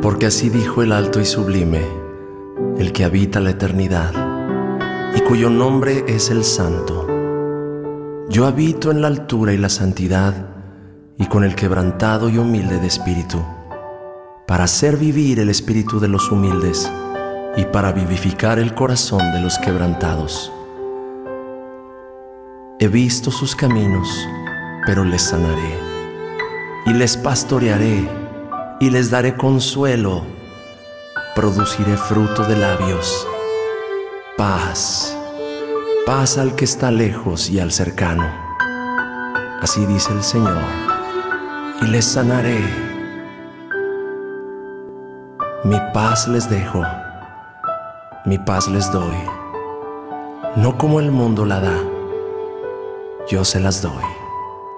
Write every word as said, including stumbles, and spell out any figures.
Porque así dijo el alto y sublime, el que habita la eternidad, y cuyo nombre es el Santo. Yo habito en la altura y la santidad, y con el quebrantado y humilde de espíritu, para hacer vivir el espíritu de los humildes, y para vivificar el corazón de los quebrantados. He visto sus caminos, pero les sanaré, y les pastorearé, y les daré consuelo. Produciré fruto de labios, paz, paz al que está lejos y al cercano. Así dice el Señor, y les sanaré. Mi paz les dejo, mi paz les doy, no como el mundo la da, yo se las doy.